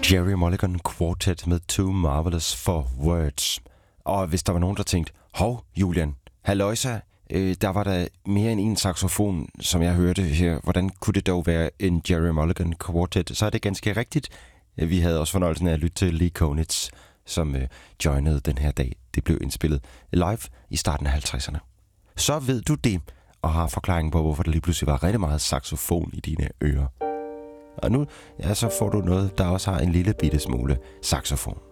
Gerry Mulligan Quartet med Too Marvelous for Words. Og hvis der var nogen, der tænkte, hov, Julian, halløjsa, der var der mere end en saxofon, som jeg hørte her. Hvordan kunne det dog være en Gerry Mulligan Quartet? Så er det ganske rigtigt. Vi havde også fornøjelsen af at lytte til Lee Konitz, som joinede den her dag. Det blev indspillet live i starten af 50'erne. Så ved du det, og har forklaringen på, hvorfor der lige pludselig var rigtig meget saxofon i dine ører. Og nu, ja, så får du noget, der også har en lille bitte smule saxofon.